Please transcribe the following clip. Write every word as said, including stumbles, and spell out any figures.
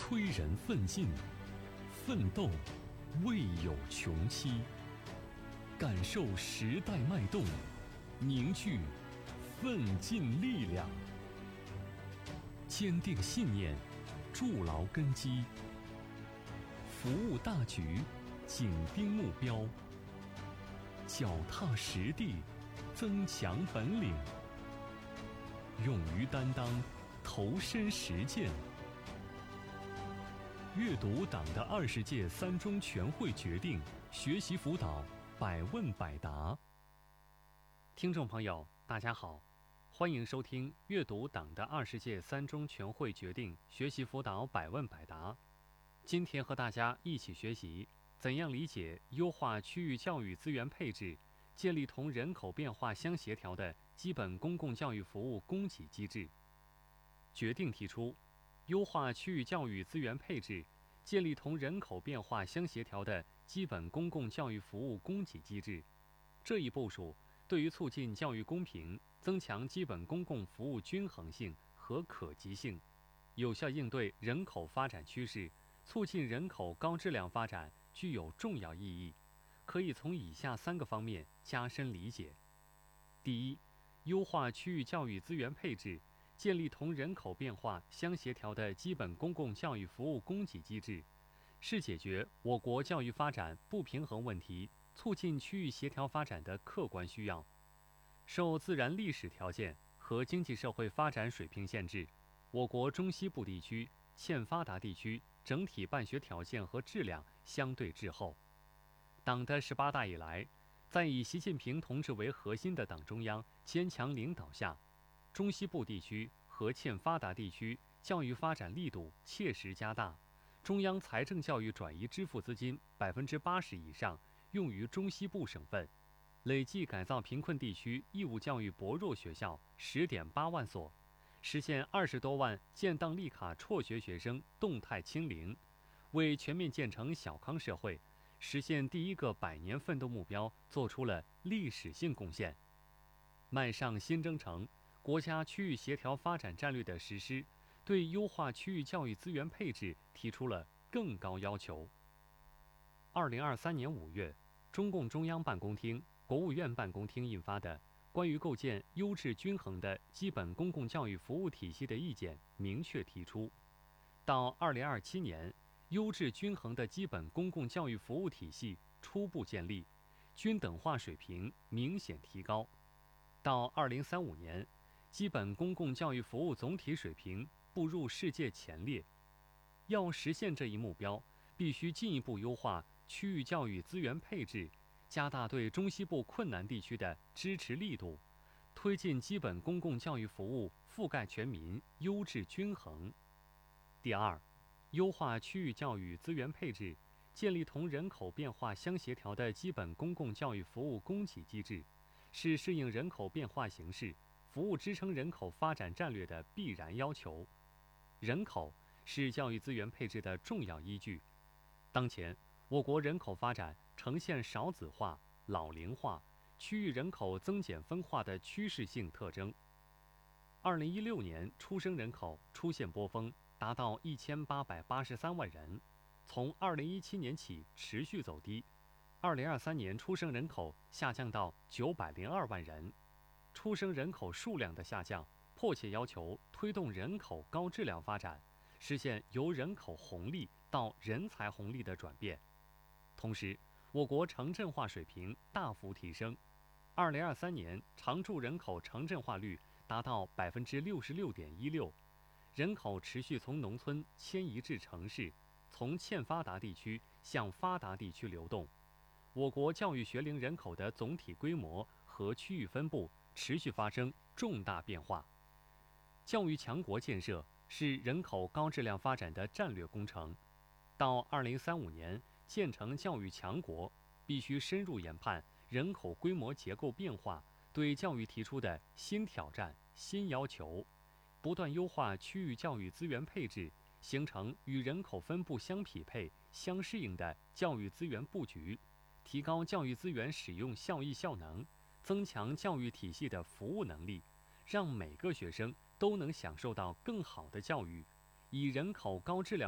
催人奋进，奋斗未有穷期。感受时代脉动，凝聚奋进力量。坚定信念，筑牢根基。服务大局，紧盯目标。脚踏实地，增强本领。勇于担当，投身实践。阅读党的二十届三中全会决定，学习辅导百问百答。听众朋友，大家好，欢迎收听阅读党的二十届三中全会决定，学习辅导百问百答。今天和大家一起学习怎样理解优化区域教育资源配置，建立同人口变化相协调的基本公共教育服务供给机制。决定提出，优化区域教育资源配置，建立同人口变化相协调的基本公共教育服务供给机制。这一部署对于促进教育公平、增强基本公共服务均衡性和可及性，有效应对人口发展趋势，促进人口高质量发展具有重要意义，可以从以下三个方面加深理解。第一，优化区域教育资源配置，建立同人口变化相协调的基本公共教育服务供给机制，是解决我国教育发展不平衡问题、促进区域协调发展的客观需要。受自然历史条件和经济社会发展水平限制，我国中西部地区、欠发达地区整体办学条件和质量相对滞后。党的十八大以来，在以习近平同志为核心的党中央坚强领导下，中西部地区和欠发达地区教育发展力度切实加大，中央财政教育转移支付资金百分之八十以上用于中西部省份，累计改造贫困地区义务教育薄弱学校十点八万所，实现二十多万建档立卡辍学学生动态清零，为全面建成小康社会、实现第一个百年奋斗目标做出了历史性贡献。迈上新征程，国家区域协调发展战略的实施，对优化区域教育资源配置提出了更高要求。二零二三年五月，中共中央办公厅、国务院办公厅印发的《关于构建优质均衡的基本公共教育服务体系的意见》明确提出，到二零二七年，优质均衡的基本公共教育服务体系初步建立，均等化水平明显提高。到二零三五年，基本公共教育服务总体水平步入世界前列。要实现这一目标，必须进一步优化区域教育资源配置，加大对中西部困难地区的支持力度，推进基本公共教育服务覆盖全民、优质均衡。第二，优化区域教育资源配置，建立同人口变化相协调的基本公共教育服务供给机制，是适应人口变化形势、服务支撑人口发展战略的必然要求。人口是教育资源配置的重要依据。当前，我国人口发展呈现少子化、老龄化、区域人口增减分化的趋势性特征。二零一六年出生人口出现波峰，达到一千八百八十三万人，从二零一七年起持续走低。二零二三年出生人口下降到九百零二万人，出生人口数量的下降，迫切要求推动人口高质量发展，实现由人口红利到人才红利的转变。同时，我国城镇化水平大幅提升，二零二三年常住人口城镇化率达到百分之六十六点一六，人口持续从农村迁移至城市，从欠发达地区向发达地区流动。我国教育学龄人口的总体规模和区域分布持续发生重大变化。教育强国建设是人口高质量发展的战略工程。到二零三五年建成教育强国，必须深入研判人口规模结构变化对教育提出的新挑战、新要求，不断优化区域教育资源配置，形成与人口分布相匹配、相适应的教育资源布局，提高教育资源使用效益效能，增强教育体系的服务能力，让每个学生都能享受到更好的教育，以人口高质量